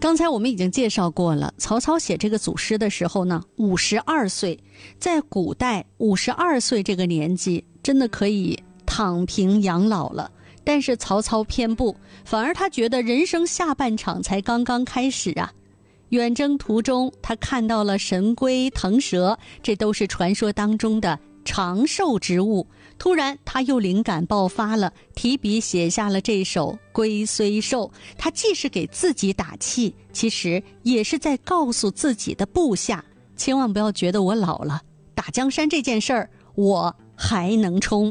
刚才我们已经介绍过了，曹操写这个祖诗的时候呢，52岁，在古代52岁这个年纪真的可以躺平养老了。但是曹操偏不，反而他觉得人生下半场才刚刚开始啊。远征途中，他看到了神龟、腾蛇，这都是传说当中的长寿之物。突然他又灵感爆发了，提笔写下了这首《龟虽寿》。他既是给自己打气，其实也是在告诉自己的部下，千万不要觉得我老了，打江山这件事儿我还能冲。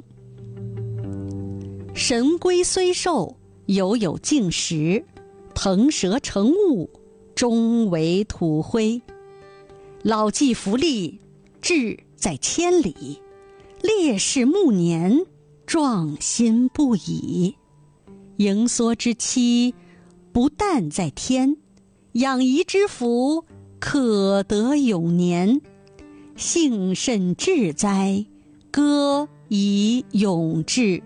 神龟虽寿，犹有竟时；腾蛇乘雾，终为土灰。老骥伏枥，志在千里；烈士暮年，壮心不已。盈缩之期，不但在天；养怡之福，可得永年。幸甚至哉，歌以咏志。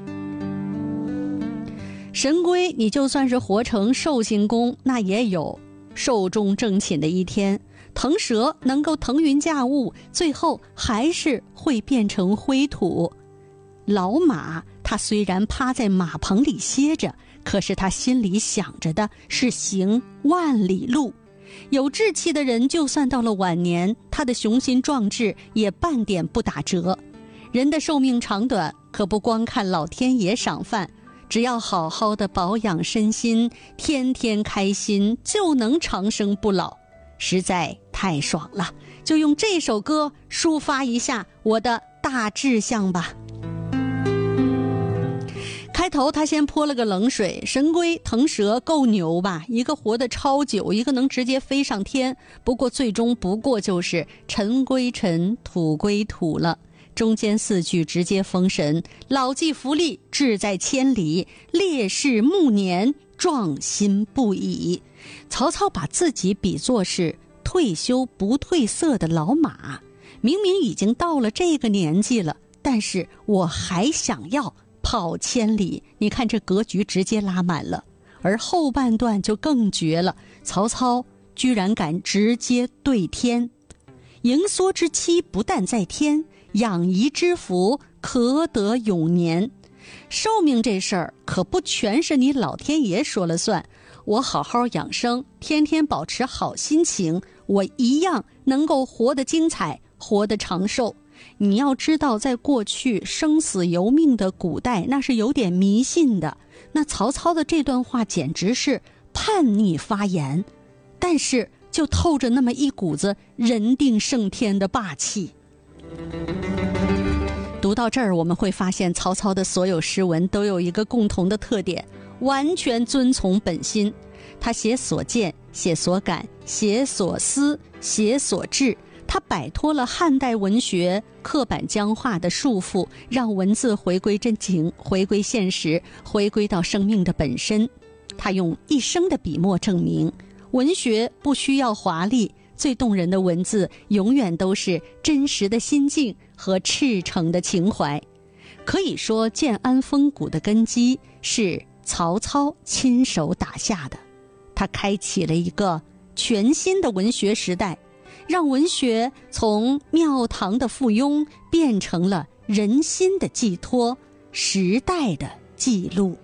神龟你就算是活成寿星公，那也有寿终正寝的一天。腾蛇能够腾云驾雾，最后还是会变成灰土。老马他虽然趴在马棚里歇着，可是他心里想着的是行万里路。有志气的人就算到了晚年，他的雄心壮志也半点不打折。人的寿命长短可不光看老天爷赏饭，只要好好的保养身心，天天开心，就能长生不老，实在太爽了。就用这首歌抒发一下我的大志向吧。开头他先泼了个冷水，神龟腾蛇够牛吧，一个活得超久，一个能直接飞上天，不过最终不过就是尘归尘，土归土了。中间4句直接封神：老骥伏枥，志在千里；烈士暮年，壮心不已。曹操把自己比作是退休不褪色的老马，明明已经到了这个年纪了，但是我还想要跑千里。你看这格局直接拉满了。而后半段就更绝了，曹操居然敢直接对天：盈缩之期，不但在天；养怡之福，可得永年。寿命这事儿可不全是你老天爷说了算，我好好养生，天天保持好心情，我一样能够活得精彩，活得长寿。你要知道，在过去生死由命的古代，那是有点迷信的。那曹操的这段话简直是叛逆发言，但是就透着那么一股子人定胜天的霸气。读到这儿，我们会发现曹操的所有诗文都有一个共同的特点，完全遵从本心。他写所见，写所感，写所思，写所志。他摆脱了汉代文学刻板僵化的束缚，让文字回归真情，回归现实，回归到生命的本身。他用一生的笔墨证明，文学不需要华丽，最动人的文字永远都是真实的心境和赤诚的情怀。可以说，建安风骨的根基是曹操亲手打下的。他开启了一个全新的文学时代，让文学从庙堂的附庸变成了人心的寄托，时代的记录。